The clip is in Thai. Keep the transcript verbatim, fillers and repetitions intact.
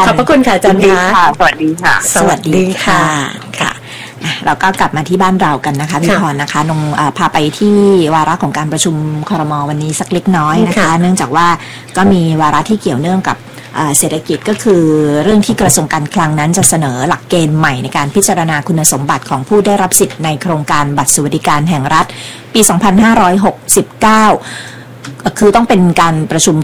ขอบพระคุณค่ะอาจารย์ค่ะสวัสดีค่ะสวัสดีค่ะค่ะเราก็กลับมาที่บ้านเรากันนะคะพี่พรนะคะนงพาไปที่วาระของการประชุมครม.วันนี้สักเล็กน้อยนะคะเนื่องจากว่าก็มีวาระที่เกี่ยวเนื่องกับเศรษฐกิจก็คือเรื่องที่กระทรวงการคลังนั้นจะเสนอหลักเกณฑ์ใหม่ในการพิจารณาคุณสมบัติของผู้ได้รับสิทธิ์ในโครงการบัตรสวัสดิการแห่งรัฐปี สองพันห้าร้อยหกสิบเก้า คือต้องเป็นการประชุม